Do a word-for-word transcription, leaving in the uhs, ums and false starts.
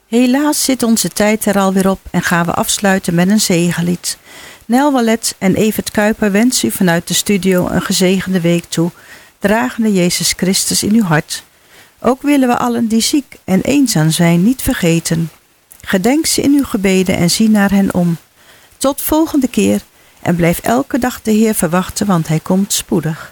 Helaas zit onze tijd er alweer op en gaan we afsluiten met een zegenlied. Nel Wallet en Evert Kuiper wensen u vanuit de studio een gezegende week toe, dragende Jezus Christus in uw hart. Ook willen we allen die ziek en eenzaam zijn niet vergeten. Gedenk ze in uw gebeden en zie naar hen om. Tot volgende keer en blijf elke dag de Heer verwachten, want Hij komt spoedig.